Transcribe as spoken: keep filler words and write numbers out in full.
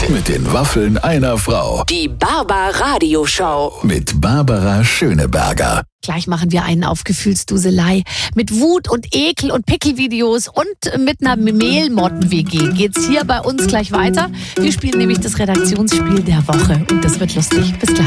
Mit den Waffeln einer Frau. Die Barbara-Radio-Show. Mit Barbara Schöneberger. Gleich machen wir einen auf Gefühlsduselei. Mit Wut und Ekel und Pickelvideos und mit einer Mehlmotten-W G geht's hier bei uns gleich weiter. Wir spielen nämlich das Redaktionsspiel der Woche und das wird lustig. Bis gleich.